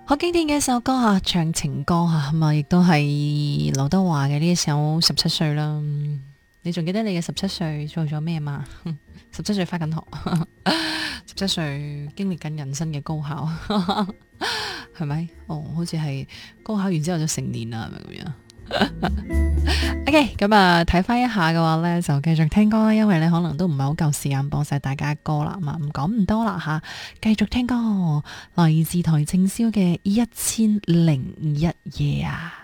好經典嘅一首歌吓，唱情歌吓，咁啊，亦都係劉德華嘅呢一首《17歲》啦。你仲記得你嘅17歲做咗咩嘛？17歲返緊學，17歲經歷緊人生嘅高考，係咪？哦，好似係高考完之後就成年啦，係咪咁樣？OK，咁啊，睇翻一下嘅話呢，就繼續聽歌啦，因為呢可能都唔係好夠時間播晒大家歌啦，嘛唔講唔多啦吓，繼續聽歌，來自台正宵嘅《1001夜》啊。